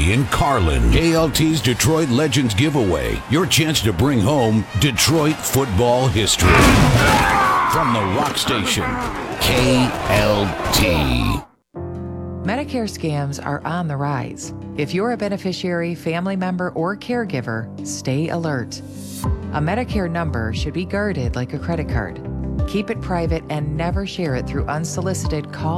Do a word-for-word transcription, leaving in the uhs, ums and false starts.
Lee in Carlin. K L T's Detroit Legends Giveaway. Your chance to bring home Detroit football history. From the Rock Station, K L T. Medicare scams are on the rise. If you're a beneficiary, family member, or caregiver, stay alert. A Medicare number should be guarded like a credit card. Keep it private and never share it through unsolicited calls